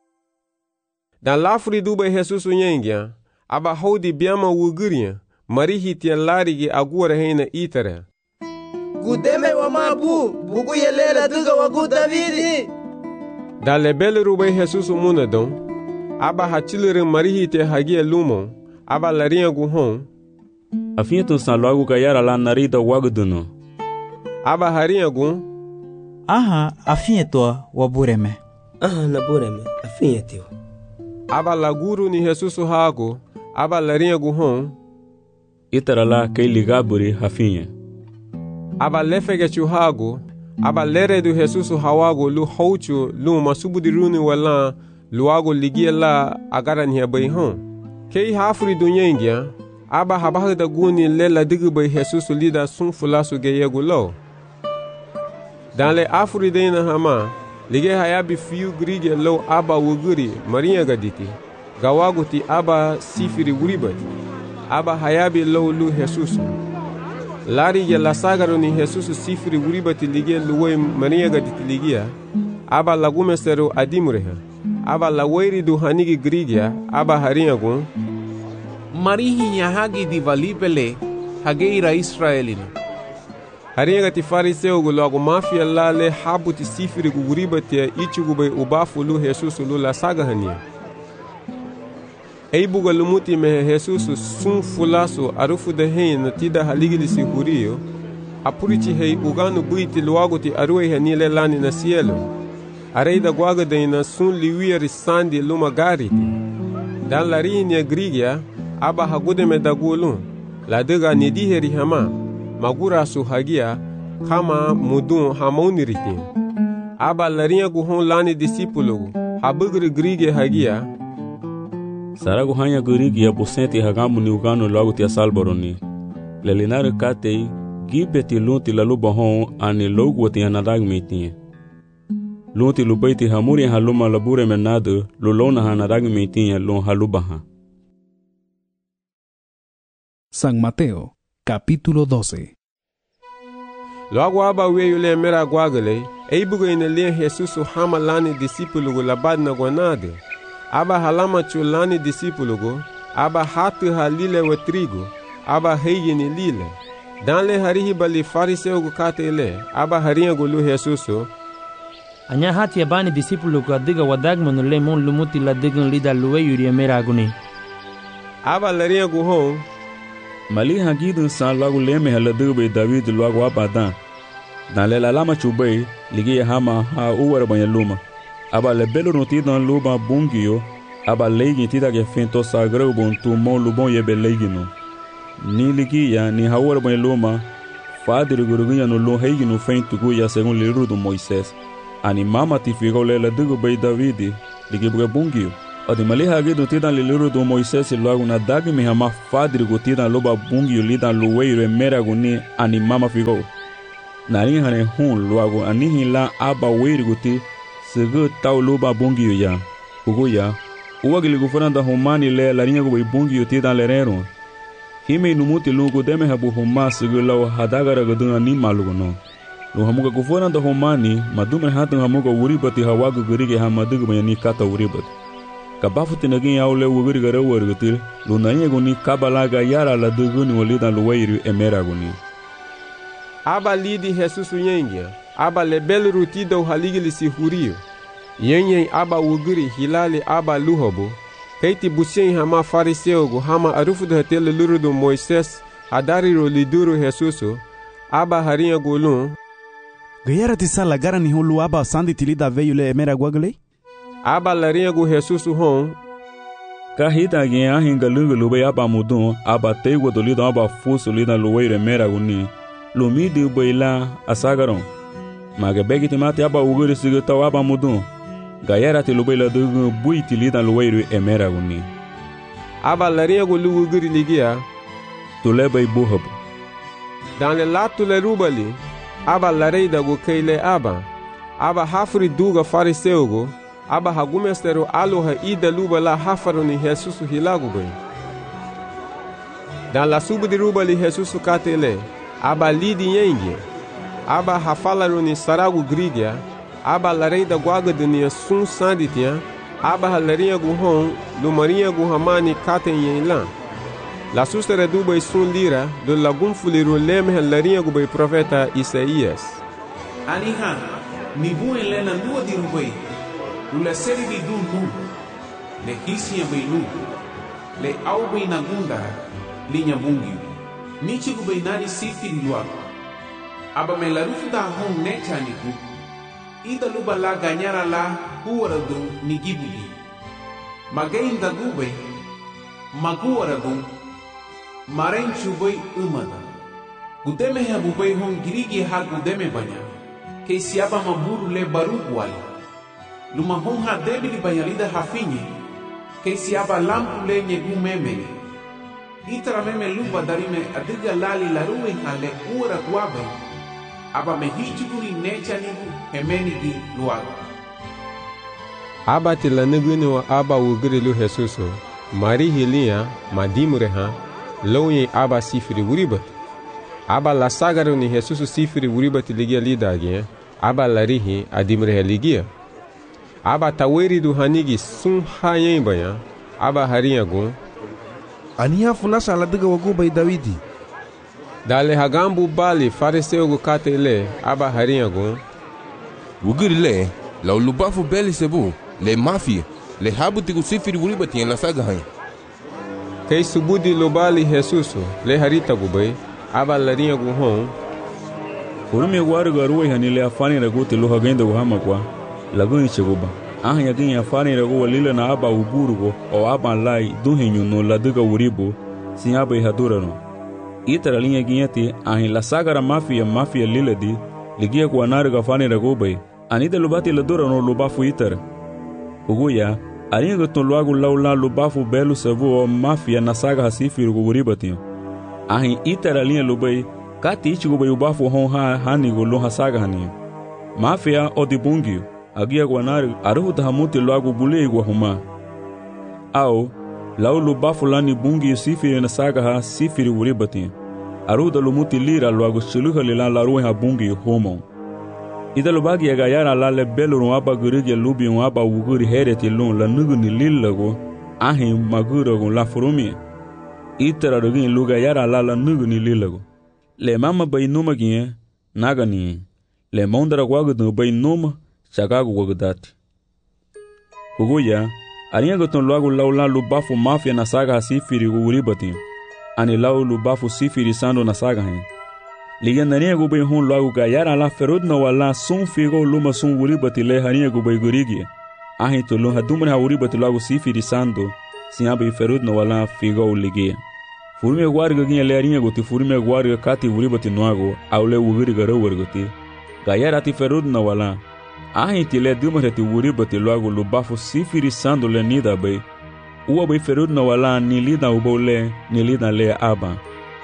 dans l'afri dubai Jesuso nyengia aba hodi biama wuguria marihi tien larigi agura heina itara gudeme wa mabu bugu yelela duga wagu Davidi dans le beluru bay Jesuso munadon aba hachilere marihi te hagia lumo aba larinha guhon afinto san logo gayara la narida waguduno aba harinha gun aha afinto wabureme aha nabureme afinto aba laguru ni Jesuso hago aba larinha guhon itara la kei ligaburi hafinha aba lefege chuhago aba lere do Jesuso hawago lu houcho lu masubudiruni wala luago ligia la agara ni bay hon kei hafri dunyengia aba habahda guni lela digu bay Jesuso lida sun fulaso geyego lo dans le afri dena hama lige hayabi fiu grige lo aba wuguri maria gaditi gawaguti aba sifiri wuribati aba hayabi lo lu Jesuso lari ya la sagaro ni Jesuso sifiri wuribati lige luwe maria gaditi ligia aba lagumesero adimureha aba laweiri du hanigi grigia aba harinha gun marihi hagi di valibele hageira Israelino harinha gati fariseu gu logo mafia lale habuti sifiri gu wuribati ichugu bay ubafu lu Jesuso lu la sagahania eibuga lumuti me Jesuso sun fulaso arufu de hein tida haligilisi hurio apurichi hei uganu buiti luago ti arue hanile lani na cielo areida guaga deina sun liwia risandi luma gariti dan la rinia grigia aba hagudeme dagulun la dega nidiheri hama magura su hagia kama mudun hamoniritin aba larinha guhon lani discípulo habugri grige hagia saragu hanya grigia posenti hagamu ni ugano logo tia salboroni lelinare katei gibeti lunti la lubahon ani logo tia nadag metinha lunti lubaiti hamuri haluma labure menado lulona hanadag metinha lon halubaha. San Mateo, capítulo 12. Logo aba weyo le mera guagale, eibuga ina le Jesuso hama lani discípulo labad na guanade. Aba halama chulani discípulo aba hatu halile wa trigo, aba heiyeni lile. Dan le harihi bali fariseu gu katele, aba harinha gulu Jesuso. Anya hati abani discípulo gu adiga wadagmano le mon lumuti la digan lida luwe yuri mera aguni. Aba larinha gu hon, mali hagidun san logo leme haladube David logo abadan dan le lama chubei ligi hama ha uwar banyaluma aba le belo noti dan luba bungio aba legi tida ke fento sagrau bon tu mon lubon ye belegino ni ligi ya ni hawar banyaluma fadir gurugunya no lo heigino fento gu ya según le rudo Moisés ani mama ti figo le la dugo bei David ligi buga bungio Odimali hagido tidan liluru do Moisés logo na dagi me hama fadrigo tidan loba bungi lidan luweiro emerago ni animama figo. Nari hane hun logo anihi la aba weirigo ti segu tau loba bungi ya. Ugo ya. Uwagili gufuranda humani le larinha go bungi tidan lerero. Hime inumuti lugo deme habu huma segu lau hadagara gadun animalugo no. Lo hamuga gufuranda humani madume hatan hamuga uribati hawagu gurige hamadugo bayani kata uribati. Kabafuti nagin yaule wuguri gara wargutil lu nanye guni kabalaga yara la duguni walida luwairu emera guni. Aba lidi Jesus yengia, aba lebel rutida uhaligili si hurio. Yenye aba wuguri hilali aba luhobo. Keiti busien hama fariseo hama arufudu hatele lurudu Moises adariro liduru Jesuso. Aba harinha golun. Gayara tisala gara ni hulu aba sandi tilida veyule emera guagle? Aba larinha go Jesus hon. Kahita gen hinga lungu be aba mudun aba tego dolido aba fuso lida luweire mera guni. Lumidi beila asagaron. Magebegi timati aba uguri sigita aba mudun. Gayara tilubela dugu buiti lida luweire emera guni. Aba larinha go uguri ligia. Tulebe buhab. Dans le lato le rubali. Aba lareida go keile aba. Aba hafri duga fariseo go. Aba hagumestero aloha ida luba la hafaro ni Jesus hilago bem. Dan la suba de ruba li Jesus katele. Aba lidi yengi. Aba hafalaro ni sarago grigia. Aba lareida guaga de ni sun sanditia. Aba halarinha guhon. Lumarinha guhamani katen yenlan. La sustere duba sun lira. Do lagum fuliru leme halarinha gubay profeta Isaías. Anihan. Mibu elena nua di rubai. Lula seri di du nu, le hisia bei nu, le au bei nagunda, linha bungi. Nichi gu bei nari sifi di lua. Aba me la rufu da hong necha niku. Ida luba la ganyara la huara du ni gibuli. Magain da gubei, maguara du, maren chubei umada. Gudeme ha bubei hong girigi ha gudeme banya. Ke siaba maburu le baru wali. Luma honha debili banyalida hafinye, kesi aba lampu lenye gumeme. Itara meme luba darime adiga lali laruwe hale ura guabe. Aba mehichuguri necha nigu hemeni di luago. Aba tila nuguni wa aba ugiri lu Jesuso, mari hilia madimure ha, lounye aba sifiri uribat. Aba la sagaru ni Jesuso sifiri uribat ligia lidagye, aba larihi adimure ligia. Aba taweri du hanigi sun hayen banya. Aba harinha gun. Aniha funasa ladiga wagu bay Dawidi. Dale hagambu bali fariseu gu katele. Aba harinha gun. Wugiri le, la ulubafu beli sebu, le mafia, le habu tigu sifiri wulibati en la saga hain. Kei subudi lobali Jesuso, le harita gu bay. Aba larinha gu hon. Urumi guaru garuwe hanile afani raguti luha genda guhama kwa. Lagun cheguba ahnya ginya fani rago walila na aba uburugo o aba lai duhinyu no laduga uribu sin aba ihadura no itara linha ginyati ahin la sagara mafia liladi ligia kwa narga fani rago bay anida lubati ladura no lubafu itara uguya alinha goton luagu laula lubafu belu savu o mafia na saga hasifi rugo uribati ahin itara linha lubay kati ichigo bay ubafu honha hanigo loha saga hani mafia odibungi agia guanari aruhuta hamuti loagu bule gua huma. Au, lau luba fulani bungi sifiri na saga ha sifiri uribati. Aruhuta lumuti lira loagu shiluha lila laruwe ha bungi homo. Ida lubagi agayara la le belu nwaba gurigi lubi nwaba uguri hereti lun la nuguni lillago ahi magurago la furumi. Itara rugin luga yara la nuguni lillago. Le mama bay numa gie, nagani. Le mondara guagudu bay numa chagagu wagudati. Huguya, arinha goton loagu laula lubafu mafia na saga hasifiri uribati. Ani lau lubafu sifiri sando na saga hen. Ligan narinha gubay hun loagu gayara la ferudna wala sun figo luma sun uribati le harinha gubay gurigi. Ahin to lun hadumre ha uribati loagu sifiri sando, sinaba ferudna wala figo ligia. Furime guarga ginha le arinha goti furime guarga kati uribati noago, aule uguriga rawargoti. Gayara ti ferudna wala. Ahinte le dumreti wuribati logo lubafu sifiri sando le nida bay. Uwa bay ferud na wala ni lida ubole ni lida le aba.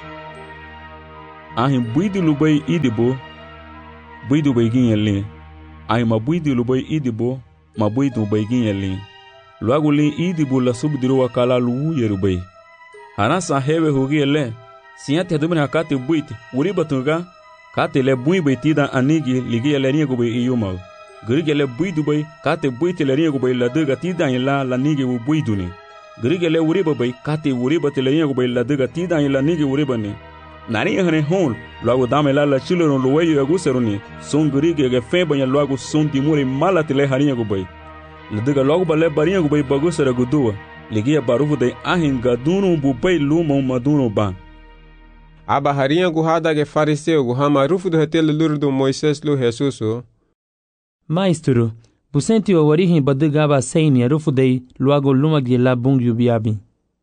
Ahin buidi lubay idibo. Buidu bay ginyeli. Ahin ma buidi lubay idibo. Ma buidu bay ginyeli. Logo le idibo la subdiru wakala luwu yerubay. Hanasa hewe hugiele. Sinyate dumre hakate buiti. Wuribatunga. Kate le bui bay tida anigi ligi le niego bay iyumaw. Grigele buidu bay kate buiti le niego bay la dega tida la nigi wu buiduni. Grigele wuriba bay kate wuriba te le niego bay la dega tida la nigi wuribani. Nani hane hon logo dame la chilero luweyo aguseruni. Son grigele febanya logo son dimuri mala te le haniego bay. La dega logo bale bariego bay bagusera gudua. Ligi barufu de ahin gadunu bu bay lumo maduno ban. Aba harinha guhada ge fariseu guhama rufu do hetel lurdo Moisés lu Jesuso. Maestro, busenti o orihin badugaba seini rufu dei luago lumagi la bungyu biabi.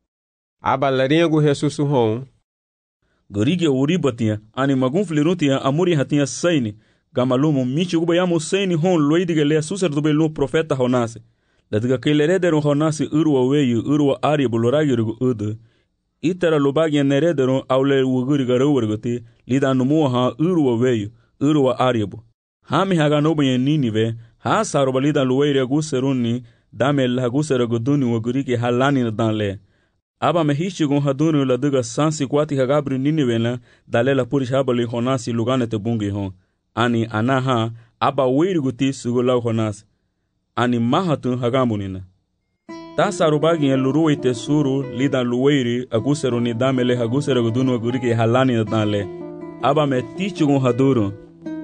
Aba larinha gu Jesuso hon. Gorige uribatia ani magun flirutia amuri hatia seini gamalumo michi gubayamo seini hon loidige le sacerdote lu profeta Honase. Ladiga kelederon Honase urwa weyu urwa ari buloragi rugu udu. Itara lubagi nerederon aule wuguri garawurguti lida numuha urwa weyu urwa aribu. Hami haga nobenye Ninive ha saroba lida luweire guseruni dame la gusera guduni wuguri ke halani na danle. Aba mehishi gon haduni la duga sansi kwati hagabri Ninive la dalela purish habali Honasi lugane te bungi hon. Ani anaha aba weiri guti sugulau Honasi. Ani mahatun hagamunina. Tasa rubagi en luruwe te suru lida luweiri agusero ni damele agusero gudunu agurike halani na danle. Aba me tichu gon haduru.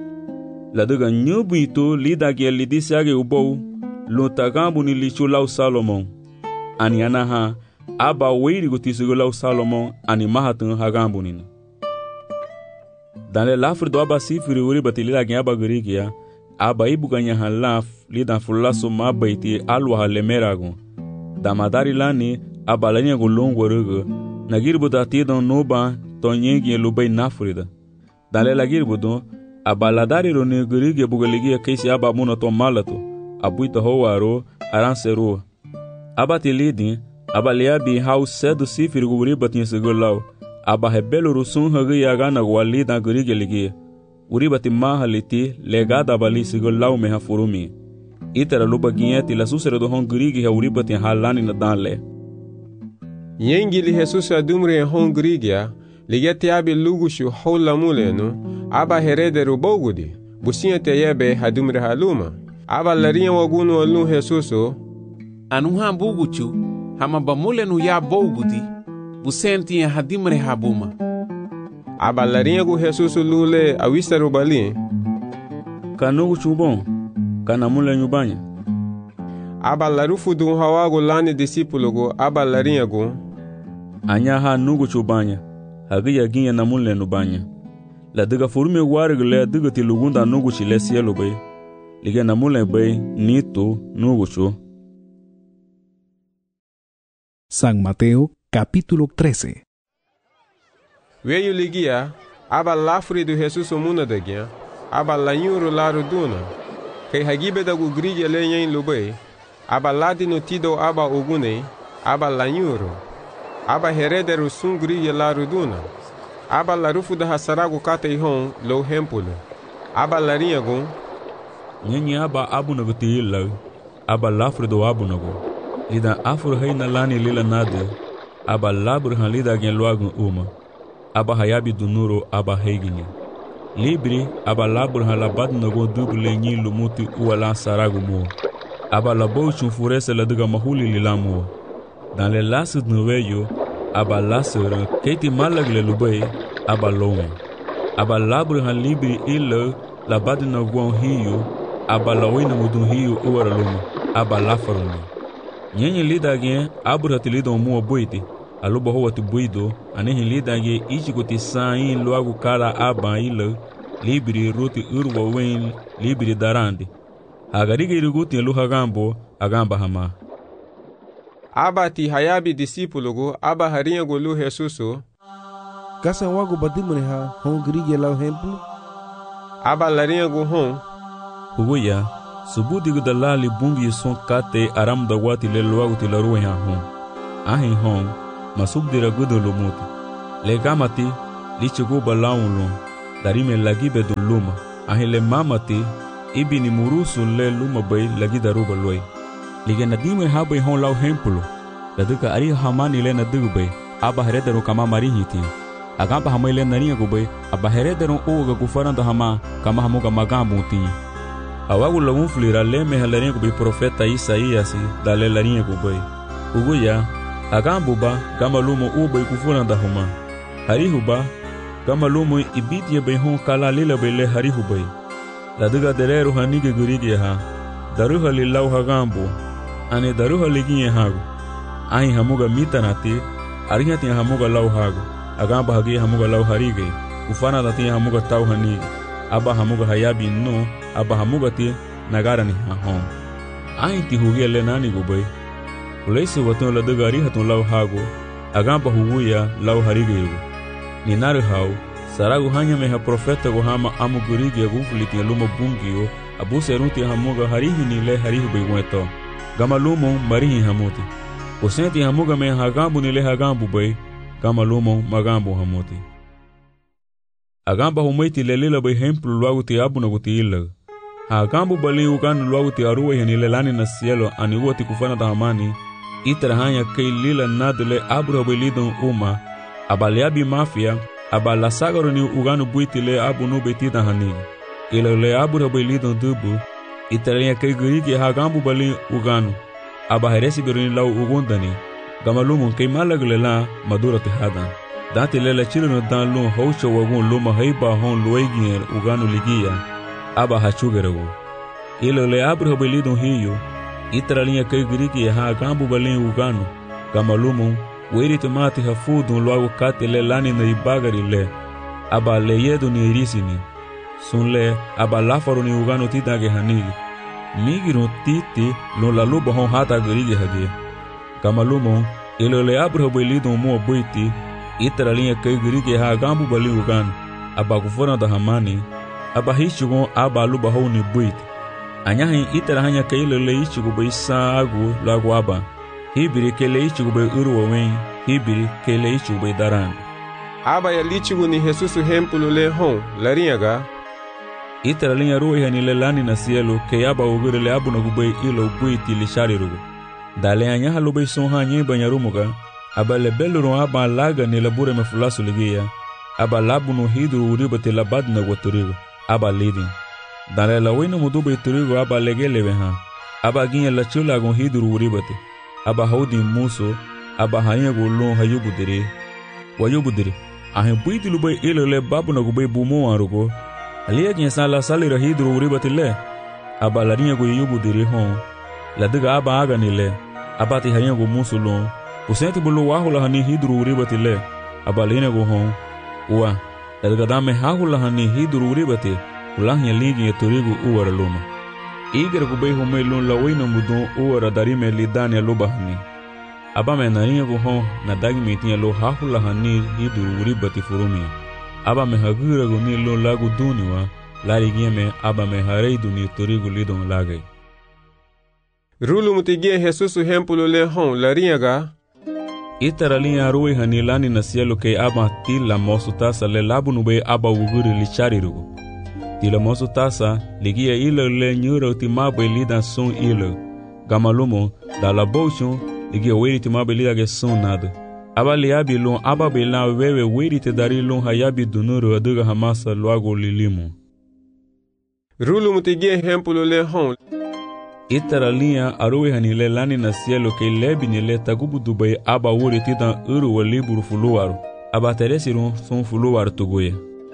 La duga nyubu ito lida gie lidisi age ubou luntagambu ni lichu lau Salomon. Ani anaha aba weiri gutisugu lau Salomon ani mahatun hagambu nina. Danle lafri do aba sifiri uri bati lida gie aba gurikia aba ibu ganya halaf lida fulaso mabaiti alwa halemeragun. Damadari lani abalanya gulongo rugu nagirbu datidon noba tonyegi lubay nafrida dale lagirbu abaladari roni gurige bugaligi kesi aba muno to malato abuita howaro aransero abatilidi abaliabi haus sedu sifir guri batin segulau aba hebelo rusun hagi yagana walida gurige ligi uri batin mahaliti legada bali segulau meha furumi itara luba ginyeti la susere do hongurigi ha uribati halani na danle. Yengili Jesus adumre hongurigia ligeti abi lugushu hola muleno aba herederu bogudi businha te yebe hadumre haluma aba larinha wagunu alun Jesuso anuha buguchu hama bamulenu ya bogudi busenti hadimre habuma aba larinha gu Jesuso lule awisaru bali kanugu chubon kana mule nyubanya. Aba larufu dun hawago lani discipulo go aba larinha go. Anya ha nugu chubanya. Hagiya ginya na mule nubanya. La diga furume warig le diga tilugunda nugu chile sielo bay. Liga na mule bay nito nugu chu. San Mateo capítulo 13. Veio ligia aba lafri do Jesus muna dagia aba lanyuru laru duna. Kay hagibe da gugrige lenyen lubay aba ladi no tido aba ogune aba lanyuro aba herederu sun grige la ruduna aba larufu da hasaragu kate ihon lo hempulo aba larinha gon nyenye aba abu no gutila aba lafru do abu no go lida afur hayna lani lila nade aba labur han lida gen loagun uma aba hayabi dunuro aba heiginya libri aba labur halabad nago duble nyi lumuti uala saragu mo aba labo chunfurese la duga mahuli lilamu dans les lacs de noveyo aba lasera keti malagle lubay aba lowe aba labur han libri illa la bad nago hiyo aba lawina mudun hiyo uara lumu aba lafaruni nyenye lidage aburati lidon mo boiti aluba howati buido anehi lidage ichikuti sain loagu kala aba illa libri roti urwa wen libri darandi agarige iriguti lu hagambo agamba hama abati hayabi discipulo go aba harinha go lu Jesuso kasa wago badimre ha hongirige la hemplo aba larinha go hon huguya Subudigo da lali bungi son kate aram da wati le loagu ti la ruwa hon. Ahin hon, masubdira gudo lumuti. Le gamati, li chigu balaun lun, darime lagibe du luma. Ahin le mamati, ibini murusu le luma bay lagi daruba loy. Lige nadime habay hon lau hempulu. Laduka ari hamani le nadugu bay, aba heredero kama marihiti. Agamba hamay le naringa gubay, aba heredero uga gufaranda hama, kama hamuga magambu tinha. Awagu lagun flira le me halarinha gubay profeta Isaíasi, da le larinha gubay. Uguya, agambuba, gama lumo ubay gufuranda huma. Harihuba, gama lumo ibidia bay hon kala lila bay le harihubay. Laduga dereru hanige gurigi ha, daruha li lau hagambu, ane daruha liginye hagu. Ahin hamuga mitanati, ariha tinha hamuga lau hagu. Agamba hagi hamuga lau harige, ufana da tinha hamuga tau hanige. Aba hamuga hayabi no, aba hamuga ti nagarani hahon. Ahin ti hugia le nani gubay. Uleisi waton laduga ariha ton lau hagu, agamba huguya lau harige yugu. Ninaru hau, saragu hanya meha profeta go hama amu gurigi ya gufuliti ya luma bungiyo, abu serunti hamuga harihi ni le harihi bayweto. Gama lumo marihi hamuti. Usenti hamuga meha hagambu ni le hagambu bay, gama lumo magambu hamuti. Agamba humaiti le lila bay hemplu luagu ti abu na guti ilag. Hagambu bali uganu luagu ti aruwa ya ni le lani na cielo ani uwa ti kufana ta hamani, itara hanya kei lila nadule abu bay lidon uma, abaliabi mafia, aba la sagaro ni uganu buiti le abu no betida hanigi. Ila le abu rabai lidon dubu, italia kei gurigi hagambu bali uganu. Aba heresi biruni lau ugundani, gamalumun kei malagle la madura te hadan. Dante le la chilo no dan lun haucho wagun luma haiba hon luegin uganu ligia, aba hachugeragu. Ila le abu rabai lidon hiyo, italia kei gurigi hagambu bali uganu, gamalumun weri tomati hafudun luagu kate le lani na ibagari le, aba le yedu ni irisini, sun le aba lafaru ni ugano titage hanigi, migirun titi lun la luba hon hata garigi hagi. Kamalumo, ilo le abra belidun mua buiti, itara linha kai garigi ha gambu bali ugano, aba kufona da hamani, aba hichugon aba luba hon ni buiti. Anyahin itara hanya kai le ichugo bai sa agu lagu aba. Hibiri kele ichigu bay uruwa wen, hibiri kele ichigu bay daran. Aba ya lichigu ni Jesusu hempulu le hon, larinyaga. Itara linha ruwa ya ni le lani na cielo, ke aba ugure le abu na gubay ilo buiti li shari rugu. Dale anyaha lo bay son ha nye banyarumuga, aba le beluru aba laga ni labure me fulasu ligia, aba labu no hidru uribate labad na waturigo, aba lidin. Dale la wena mudu bay turigo aba legele veha, aba ginya la chula gon hidru uribate. Aba haudi muso, aba hanya golon hayubudere. Wayubudere, ahin buiti lubay ilo le babu na gubay bumo arugo. Alia kinsa la salira hidro uribatile. Aba la rinha go yubudere hon. La diga aba aga nile. Aba ti hanya go muso lon. Usenti bulu wahula hani hidro uribatile. Aba lina go hon. Ua, la diga dame hahula hani hidro uribate. Ulahnya ligi ya turigu uwara luma. Iger gubay humay lun la wayna mudon uwara darime li dania lubahani. Aba me narinha go hon na dagi metinha lo hahula hani hiduru uribati furumia. Aba me hagira go ni lun lagu duniwa, lari me aba me hareidu ni turigu lidon lagay. Rulu mutigia Jesusu hempulu le hon larinyaga. Itara linha ruwe hani lani na cielo ke aba tila mosu tasa le labu nube aba uguri li chari rugu. Tila mosu tasa, ligia ilo le nyura utimabe lida son ilo. Gamalumo, da la bochon, ligia weri timabe lida ge son nada. Aba liabi lon aba bela wewe weri te dari lon hayabi dunuru aduga hamasa luago lilimu. Rulu mutigia hempulu le hon. Itara linha aruwe hanile lani na cielo ke lebi nile tagubu dubai aba wori titan uru wa liburu fuluwaru. Aba teresiron son fuluwaru tuguya.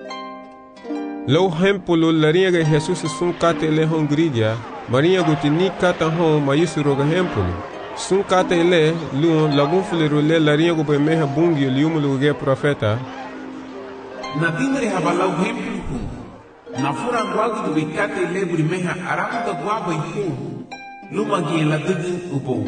Lo hempulu larinyaga Jesusu sun kate le hon gridia, marinha gutini kata hon mayusuroga hempulu. Sun kate le luon lagun fuliru le larinyago be meha bungi liumulu ge profeta. Na timre habalau hempulu. Na fura guagu do bikate le buri meha aramuta guaba ihu. Luma gi la dugu ubo.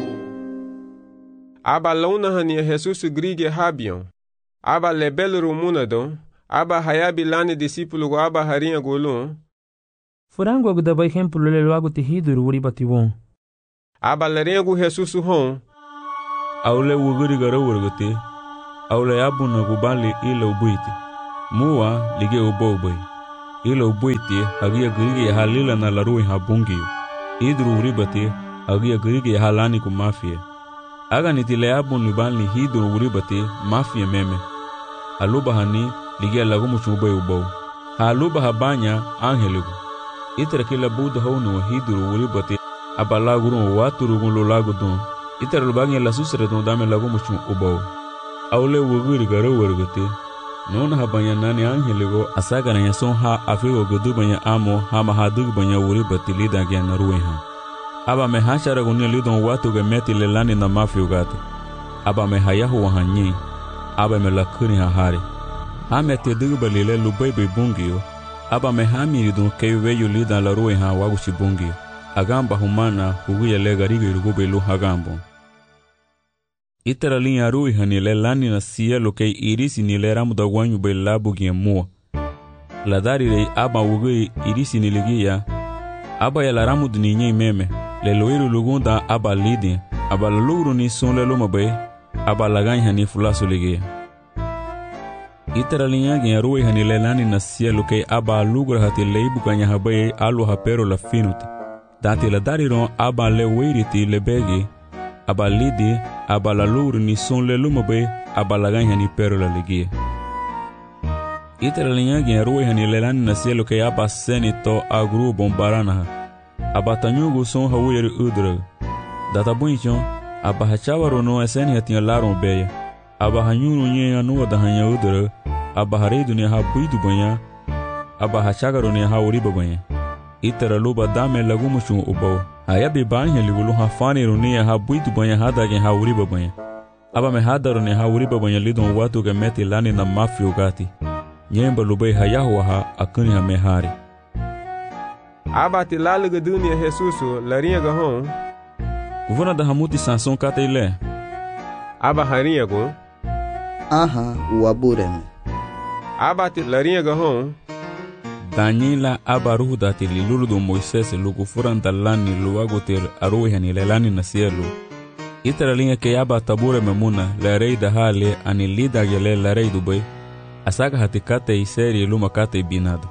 Aba launa hania Jesusu gridia habion. Aba le beluru munadon. Aba hayabi lani disipulu go aba harinha golon. Furango agu da bai hempulu le loagu te hiduru uri batiwon. Aba larengu Jesus hon. Aule wuguri gara wurguti. Aule abuna gubali ila ubuiti. Mua lige ubobai. Ila ubuiti hagia girigi halila na larui habungi. Idru uri bati hagia girigi halani ku mafia. Aga nitile abun libali hidru uri bati mafia meme. Aluba hani lige lagumu chubai ubau. Haluba habanya angeligu. Itara kila buda haunu hidru uri bati abalaguru waturugun lo lagu don. Itara lubanya la susre don dame lagumu chu ubau. Aule wuguri gara wurguti. Nona habanya nani angeligo asaga na yason ha afigo gudu banya amo hama hadug banya uri bati lida gya naruwe ha. Aba me hashara gunya lidon watu ge meti lelani na mafio gati. Aba me hayahu wahanyi. Aba me lakuni hahari. Hame te duba lile lubebe bungio. Aba me hamiri don keiweyu lida la ruwe ha wagushi bungio. Agamba humana huguya legarigo irugube lu hagambo. Itara linha ruwe hani lelani na sielo kei irisi ni leramu da wanyu be labu gye mua. Ladari rei aba wugue irisi ni ligia. Aba ya laramu duninye meme. Leloiru lugunda aba lidi. Aba laluru ni son lelo mabe. Aba lagany hani fulasu ligia. Itara linha gya ruwe hani lelani na sielo kei aba lugra hati leibu kanya habaye alu hapero la finuti. Dati ladari ron aba le weiriti lebegi. Aba lidi, aba laluru ni son lelo mabe. Aba lagany hani pero la ligia. Itara linha gya ruwe hani lelani na sielo kei aba seni to agru bombarana ha. Aba tanyugu son hawiri udra. Data bunchon, aba hachawaro no eseni hatiya laron beya. Aba hanyuru nye anuwa da hanya udra. Aba haridu ni ha buidu banya. Aba hachagaro ni ha uriba banya. Itara luba dame lagumushun ubau. Hayabi banya ligulu ha fani runia ha buidu banya hada gen ha uriba banya. Aba me hadaro ni ha uriba banya lidon watu ge meti lani na mafio gati. Nyemba lubai hayahu ha akuni ha mehari. Aba ti laluga dunia Jesusu larinha gahon. Kuvuna da hamuti sanson kata ile. Aba harinha go. Aha, uabureme. Aba ti larinha gahon. Daniela aba ruhu dati liluru do Moisés lugu furan dalani luago ter aruhi hani lelani na cielo. Itara linha ke aba tabure memuna la rei da hale ani lida gele la rei dubai. Asaga hati kate iseri luma kate binado.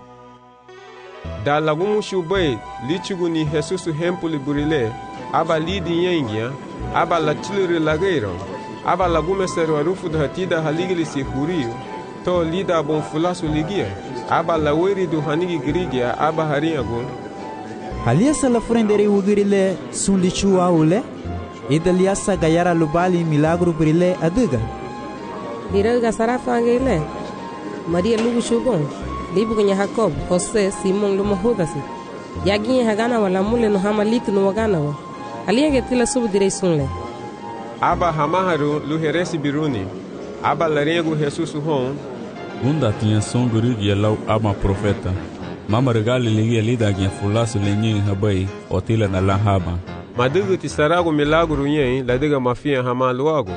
Da lagumu shubai lichugu ni Jesusu hempuli burile. Aba lidi yengia. Aba la chiluri lageiro. Aba lagume seru arufu da hatida haligili si huriyo. To lida bon fulasu ligia. Aba la weri du hanigi grigia. Aba harinha gun. Halia sala frendere ugirile sun lichu aule. Idaliasa gayara lubali milagru burile aduga. Diraga sarafange ile. Maria lugu shubon. Libu kwenye Jacob, Jose, Simon lumo hudasi. Yaginye hagana wala mule no hama litu no wagana wa. Alienge tila subu direi sunle. Aba hamaharu luheresi biruni. Aba larengu Jesusu hon. Gunda tinha som gurigi lau ama profeta. Mama regali ligia lida gya fulasu lenye habai otila na lahaba. Madugu tisaragu milagru nye ladiga mafia hama luago.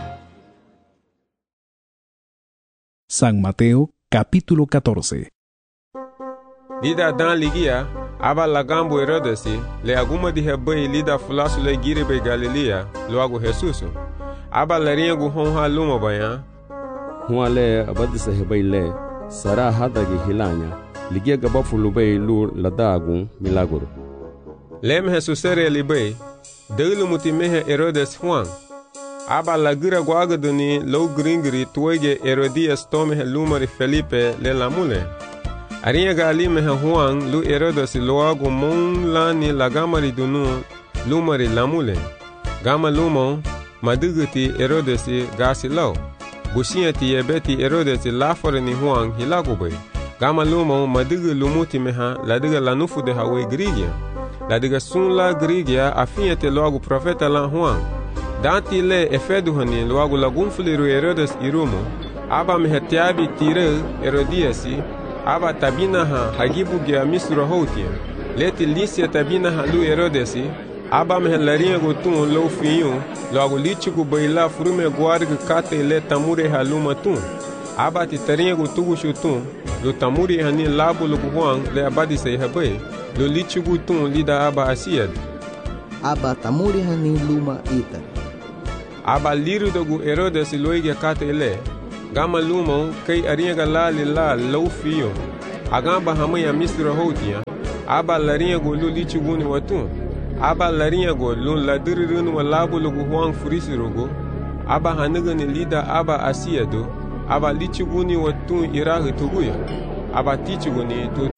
San Mateo, capítulo 14. Lida dan ligia, aba lagambo Herodesi, le aguma di hebai lida fulasu le giribe Galilea, luago Jesusu. Aba laringu honha luma bayan. Hua le abadisa hebai le, sara hadagi hilanya, ligia gabafu lubei lu ladagun milagro. Lem Jesusere libei, delu mutimehe Herodes Juan. Aba lagira guagaduni low gringri tuege Herodias tomehe lumari Felipe le lamule. Arinha gali meha Juan lu Herodes loago mon lani lagamari dunu lumari lamule. Gama lumon maduguti Herodes gasi lau. Bushiati yebeti Herodes lafore ni Juan hilagobe. Gama lumon madugu lumuti meha ladiga lanufu de hawe grigia. Ladiga sun la grigia afinyete loago profeta la Juan. Danti le efedu hani loago lagunfuliru Herodes irumo. Aba mehetiabi tire Herodiasi. Aba tabina ha hagibu gya misura hotia. Leti lisia tabina ha lu Herodesi. Aba mehelarinha gotun lo finho. Logo litigo baila frume guarga kate le tamure ha luma tun. Aba titarinha gotugu chutun. lo tamuri hani labo lo Juan le abadi say habe lo lichugu tun lida aba asiad aba tamuri hani luma ita aba liru dogu Herodes loige kate ele gama luma kai arinha galali la lo fio agamba hamaya misra hotia aba larinha go lo lichugu ni watu aba larinha go lo ladirun wa labo lo Juan furisirogo aba hanagani lida aba asiado aba lichuguni watu irahi tuguya aba tichuguni tu.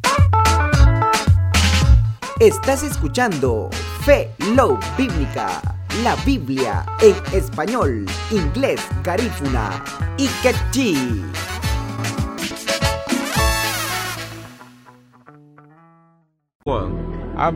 Estás escuchando Fe Love Bíblica, la Biblia en español, inglés, garífuna y quechí. Juan